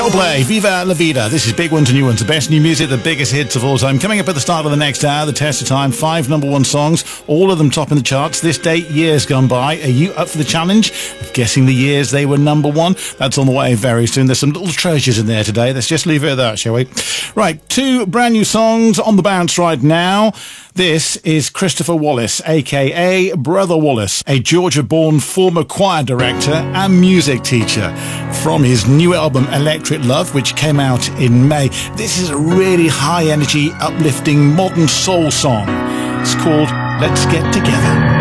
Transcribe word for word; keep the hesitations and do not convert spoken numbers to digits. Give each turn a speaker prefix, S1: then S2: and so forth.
S1: Play, Viva La Vida. This is Big Ones and New Ones, the best new music, the biggest hits of all time. Coming up at the start of the next hour, the test of time, five number one songs, all of them top in the charts. This date, years gone by. Are you up for the challenge of guessing the years they were number one? That's on the way very soon. There's some little treasures in there today. Let's just leave it at that, shall we? Right, two brand new songs on the bounce right now. This is Christopher Wallace, a k a. Brother Wallace, a Georgia-born former choir director and music teacher. From his new album, Electric Love, which came out in May. This is a really high-energy, uplifting, modern soul song. It's called Let's Get Together.